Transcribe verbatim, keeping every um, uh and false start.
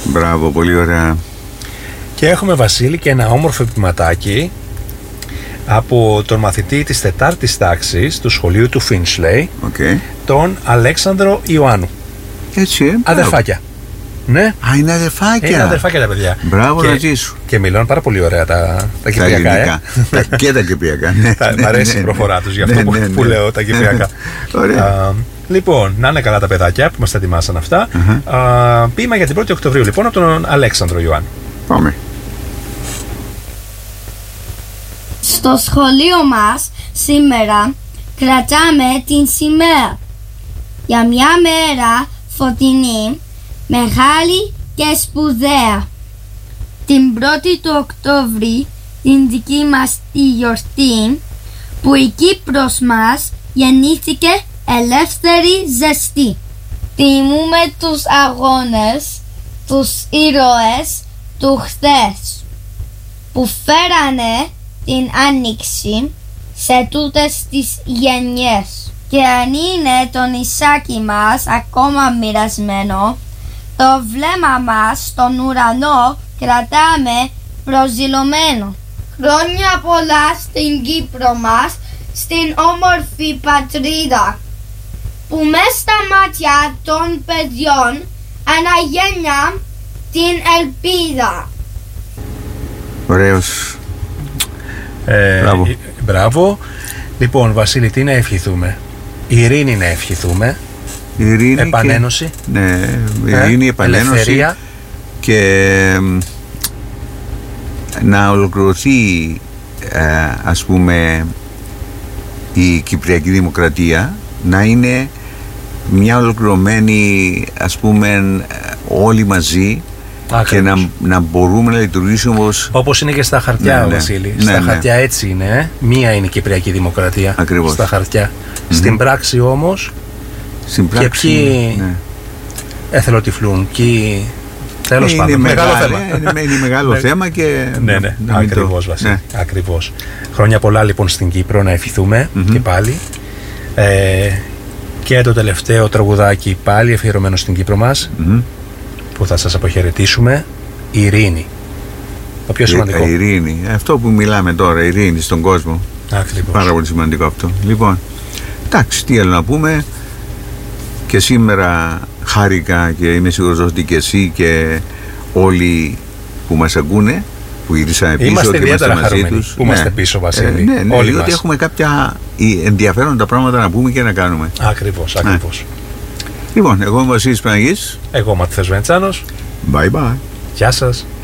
Μπράβο, πολύ ωραία. Και έχουμε, Βασίλη, και ένα όμορφο επιματάκι από τον μαθητή της τετάρτης τάξης του σχολείου του Finchley, okay. τον Αλέξανδρο Ιωάννου. Έτσι, ε, αδερφάκια. Ναι. Α, είναι αδερφάκια. Είναι αδερφάκια τα παιδιά. Μπράβο, Ρατζή σου. Και μιλάνε πάρα πολύ ωραία τα, τα κυπριακά. Ε. τα, και τα κυπριακά. Ναι, μ' αρέσει ναι, η προφορά τους, γι' αυτό ναι, που, ναι, ναι. που λέω τα κυπριακά. Ωραία. Α, λοιπόν, να είναι καλά τα παιδάκια που μας τα ετοιμάσαν αυτά. Uh-huh. Α, ποίημα για την πρώτη Οκτωβρίου, λοιπόν, από τον Αλέξανδρο Ιωάννου. Πάμε. Στο σχολείο μας σήμερα κρατάμε την σημαία για μια μέρα φωτεινή, μεγάλη και σπουδαία. Την πρώτη του Οκτώβρη, την δική μας τη γιορτή, που η Κύπρος μας γεννήθηκε ελεύθερη ζεστή. Τιμούμε τους αγώνες, τους ήρωες του χθες, που φέρανε την άνοιξη σε τούτες τις γενιές. Και αν είναι το νησάκι μας ακόμα μοιρασμένο, το βλέμμα μας στον ουρανό κρατάμε προσιλωμένο. Χρόνια πολλά στην Κύπρο μας, στην όμορφη πατρίδα, που μες στα μάτια των παιδιών αναγέννια την ελπίδα. Ωραίος. Ε, μπράβο. Μπράβο. Λοιπόν, Βασίλη, τι να ευχηθούμε? Ειρήνη να ευχηθούμε. Ειρήνη, επανένωση. Και, ναι, ειρήνη, ε, επανένωση. Ελευθερία. Και να ολοκληρωθεί, ε, ας πούμε, η Κυπριακή Δημοκρατία, να είναι μια ολοκληρωμένη, ας πούμε, όλοι μαζί. Ακριβώς. Και να, να μπορούμε να λειτουργήσουμε όπως... όπως είναι και στα χαρτιά, ναι, Βασίλη. Ναι. Στα ναι, χαρτιά ναι. έτσι είναι. Ε? Μία είναι η Κυπριακή Δημοκρατία. Ακριβώς. Στα χαρτιά. Mm-hmm. Στην πράξη όμως, Στην πράξη, και ποιοι ναι. εθελοτυφλούν. Ποιοι... Τέλος είναι πάντων. Μεγάλο, μεγάλο θέμα. Είναι, είναι μεγάλο θέμα και... Ναι, ναι. Ακριβώς, το... Βασίλη. Ναι. Ακριβώς. Χρόνια πολλά λοιπόν στην Κύπρο να ευχηθούμε mm-hmm. και πάλι. Ε, και το τελευταίο τραγουδάκι πάλι αφιερωμένο στην Κύπρο μας. Mm-hmm. που θα σας αποχαιρετήσουμε, η ειρήνη. Το πιο σημαντικό. Η ειρήνη. Αυτό που μιλάμε τώρα, η ειρήνη στον κόσμο. Ακριβώς. Πάρα πολύ σημαντικό αυτό. Λοιπόν, εντάξει, τι άλλο να πούμε. Και σήμερα χάρηκα και είμαι σίγουρος ότι και εσύ και όλοι που μας ακούνε, που γυρίσαμε πίσω είμαστε και είμαστε μαζί τους. Που είμαστε ναι. πίσω, Βασίλη. Ε, ναι, ναι, όλοι διότι έχουμε κάποια ενδιαφέροντα πράγματα να πούμε και να κάνουμε. Ακριβώς, ακριβώς. Ναι. Λοιπόν, εγώ είμαι ο Βασίλης Παναγής. Εγώ Ματθαίος Βεντσάνος. Bye bye. Γεια σας.